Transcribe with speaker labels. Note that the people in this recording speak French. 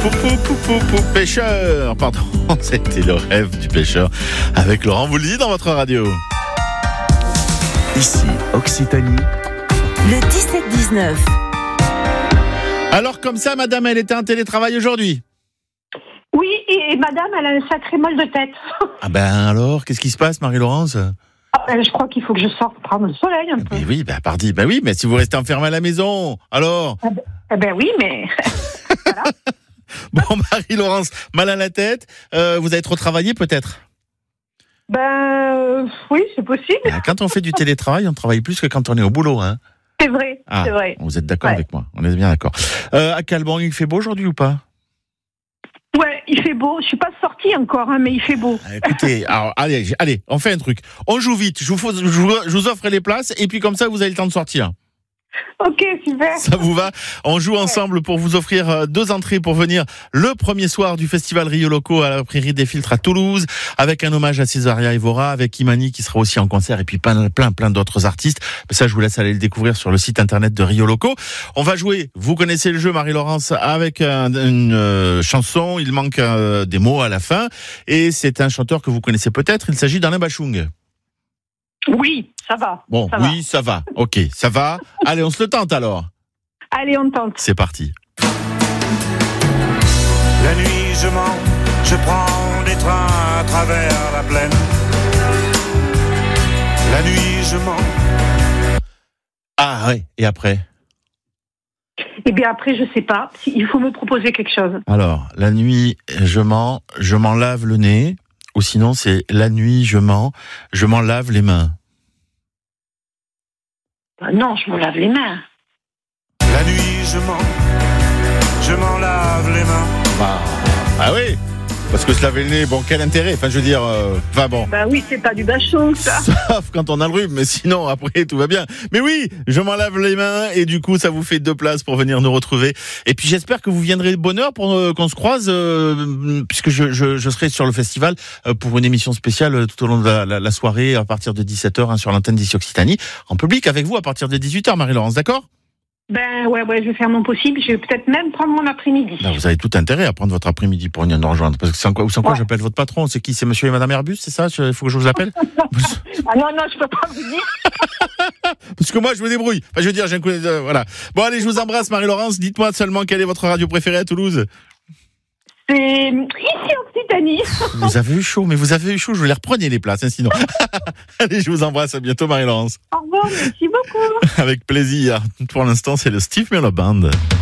Speaker 1: Pêcheur, pardon, c'était le rêve du pêcheur avec Laurent Voulzy dans votre radio.
Speaker 2: Ici, Occitanie.
Speaker 3: Le 17-19.
Speaker 1: Alors comme ça, madame, elle était en télétravail aujourd'hui?
Speaker 4: Oui, et madame, elle a un sacré mal de tête.
Speaker 1: Ah ben alors, qu'est-ce qui se passe, Marie-Laurence?
Speaker 4: Je crois qu'il faut que je sorte prendre le soleil un peu.
Speaker 1: Mais oui, pardi. Ben oui, mais si vous restez enfermé à la maison, alors?
Speaker 4: Oui, mais... voilà.
Speaker 1: Bon, Marie-Laurence, mal à la tête, vous avez trop travaillé peut-être?
Speaker 4: Oui, c'est possible.
Speaker 1: Quand on fait du télétravail, on travaille plus que quand on est au boulot, hein?
Speaker 4: C'est vrai, c'est vrai.
Speaker 1: Vous êtes d'accord avec moi? On est bien d'accord. À Calban, il fait beau aujourd'hui ou pas?
Speaker 4: Ouais, il fait beau. Je suis pas sortie encore, mais il fait beau.
Speaker 1: Écoutez, alors, allez, on fait un truc. On joue vite. Je vous offre les places et puis comme ça, vous avez le temps de sortir.
Speaker 4: Ok, super.
Speaker 1: Ça vous va? On joue ensemble pour vous offrir 2 entrées pour venir le premier soir du festival Rio Loco à la Prairie des Filtres à Toulouse, avec un hommage à Césaria Evora, avec Imani qui sera aussi en concert et puis plein d'autres artistes. Mais ça, je vous laisse aller le découvrir sur le site internet de Rio Loco. On va jouer, vous connaissez le jeu, Marie-Laurence, avec une chanson. Il manque des mots à la fin et c'est un chanteur que vous connaissez peut-être. Il s'agit d'Alain Bachung.
Speaker 4: Oui, ça va.
Speaker 1: Bon,
Speaker 4: ça
Speaker 1: oui, ça va. Ok, ça va. Allez, on se le tente alors.
Speaker 4: Allez, on tente.
Speaker 1: C'est parti.
Speaker 5: La nuit, je mens, je prends des trains à travers la plaine. La nuit, je mens.
Speaker 1: Ah ouais, et après?
Speaker 4: Eh bien, après, je sais pas. Il faut me proposer quelque chose.
Speaker 1: Alors, la nuit, je m'en lave le nez. Ou sinon, c'est la nuit, je m'en lave les mains.
Speaker 4: Non, je me lave les mains.
Speaker 5: La nuit, je m'en lave les mains.
Speaker 1: Ah oui, parce que se laver le nez, bon, quel intérêt? Enfin, je veux dire, bon.
Speaker 4: Oui, c'est pas du bachung, ça.
Speaker 1: Sauf quand on a le rhume, mais sinon, après, tout va bien. Mais oui, je m'en lave les mains et du coup, ça vous fait 2 places pour venir nous retrouver. Et puis, j'espère que vous viendrez de bonne heure pour qu'on se croise, puisque je serai sur le festival pour une émission spéciale tout au long de la soirée à partir de 17h sur l'antenne d'Ici Occitanie, en public avec vous à partir de 18h, Marie-Laurence, d'accord?
Speaker 4: Ouais, je vais faire mon possible. Je vais peut-être même prendre mon après-midi.
Speaker 1: Ben, vous avez tout intérêt à prendre votre après-midi pour venir nous rejoindre. Parce que sans quoi j'appelle votre patron? C'est qui? C'est monsieur et madame Airbus, c'est ça? Il faut que je vous appelle?
Speaker 4: Non, je peux pas vous dire.
Speaker 1: Parce que moi, je me débrouille. Enfin, je veux dire, j'ai un coup de... Voilà. Bon, allez, je vous embrasse, Marie-Laurence. Dites-moi seulement quelle est votre radio préférée à Toulouse?
Speaker 4: C'est Ici Occitanie.
Speaker 1: Vous avez eu chaud, je vous les reprenais les places, hein, sinon. Allez, je vous embrasse. À bientôt, Marie-Laurence.
Speaker 4: Au revoir, merci beaucoup.
Speaker 1: Avec plaisir. Pour l'instant, c'est le Steve Miller Band.